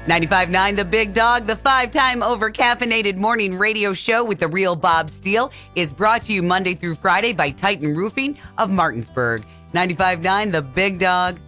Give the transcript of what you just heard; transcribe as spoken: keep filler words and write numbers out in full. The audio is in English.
ninety-five point nine The Big Dog, the five-time over-caffeinated morning radio show with the real Bob Steele, is brought to you Monday through Friday by Titan Roofing of Martinsburg. ninety-five point nine The Big Dog,